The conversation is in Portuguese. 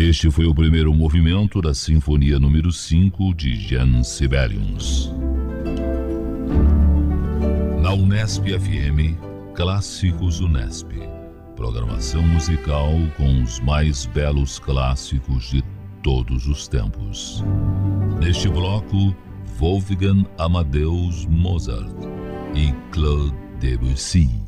Este foi o primeiro movimento da Sinfonia número 5 de Jean Sibelius. Na Unesp FM, Clássicos Unesp. Programação musical com os mais belos clássicos de todos os tempos. Neste bloco, Wolfgang Amadeus Mozart e Claude Debussy.